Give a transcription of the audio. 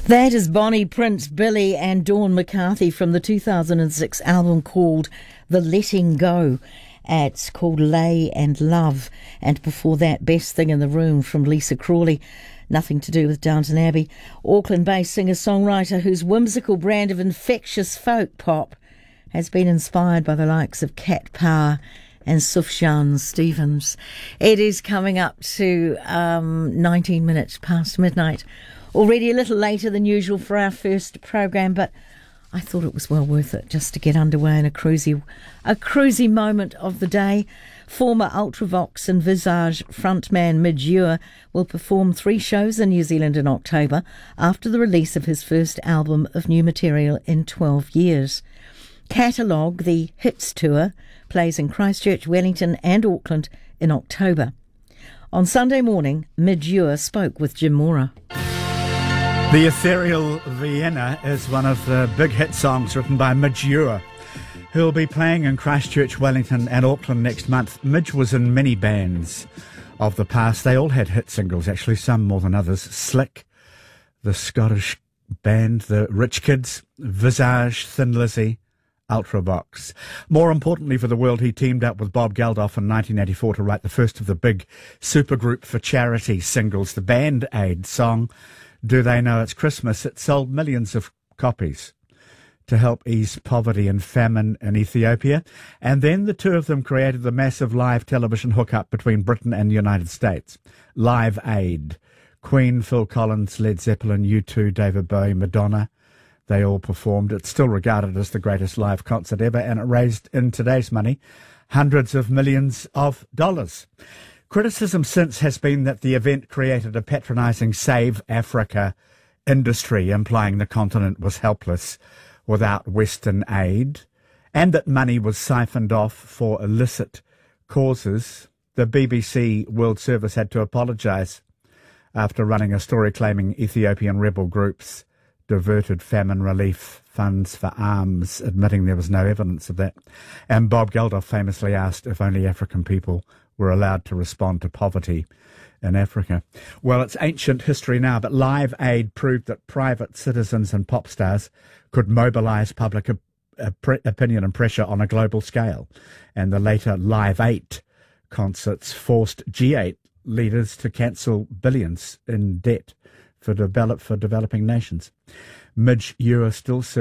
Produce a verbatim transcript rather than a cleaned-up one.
That is Bonnie Prince Billy and Dawn McCarthy from the two thousand six album called The Letting Go. It's called Lay and Love. And before that, Best Thing in the Room from Lisa Crawley. Nothing to do with Downton Abbey. Auckland-based singer-songwriter whose whimsical brand of infectious folk pop has been inspired by the likes of Cat Power and Sufjan Stevens. It is coming up to um, nineteen minutes past midnight. Already a little later than usual for our first program, but I thought it was well worth it just to get underway in a cruisy, a cruisy moment of the day. Former Ultravox and Visage frontman Midge Ure will perform three shows in New Zealand in October after the release of his first album of new material in twelve years. Catalogue, the Hits Tour, plays in Christchurch, Wellington and Auckland in October. On Sunday morning, Midge Ure spoke with Jim Mora. The ethereal Vienna is one of the big hit songs written by Midge Ure, who'll be playing in Christchurch, Wellington and Auckland next month. Midge was in many bands of the past. They all had hit singles, actually, some more than others. Slick, the Scottish band, the Rich Kids, Visage, Thin Lizzy, Ultravox. More importantly for the world, he teamed up with Bob Geldof in nineteen eighty-four to write the first of the big supergroup for charity singles, the Band Aid song, Do They Know It's Christmas? It sold millions of copies to help ease poverty and famine in Ethiopia. And then the two of them created the massive live television hookup between Britain and the United States. Live Aid. Queen, Phil Collins, Led Zeppelin, U two, David Bowie, Madonna. They all performed. It's still regarded as the greatest live concert ever, and it raised, in today's money, hundreds of millions of dollars. Criticism since has been that the event created a patronising Save Africa industry, implying the continent was helpless without Western aid, and that money was siphoned off for illicit causes. The B B C World Service had to apologise after running a story claiming Ethiopian rebel groups diverted famine relief funds for arms, admitting there was no evidence of that. And Bob Geldof famously asked if only African people were allowed to respond to poverty in Africa. Well, it's ancient history now, but Live Aid proved that private citizens and pop stars could mobilise public op- op- opinion and pressure on a global scale. And the later Live eight concerts forced G eight leaders to cancel billions in debt for develop for developing nations. Midge Ure still